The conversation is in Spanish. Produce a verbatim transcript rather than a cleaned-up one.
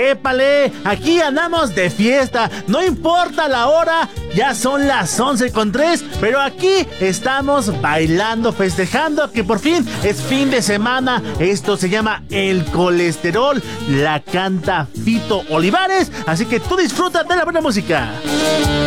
épale, aquí andamos de fiesta, no importa la hora, ya son las once con tres, pero aquí estamos bailando, festejando que por fin es fin de semana. Esto se llama El Colesterol, la canta Fito Olivares, así que tú disfruta de la buena música.